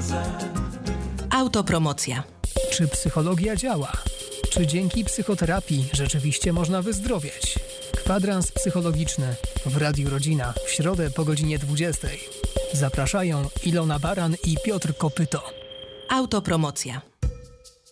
Autopromocja. Czy psychologia działa? Czy dzięki psychoterapii rzeczywiście można wyzdrowieć? Kwadrans psychologiczny w Radiu Rodzina w środę po godzinie 20. Zapraszają Ilona Baran i Piotr Kopyto. Autopromocja.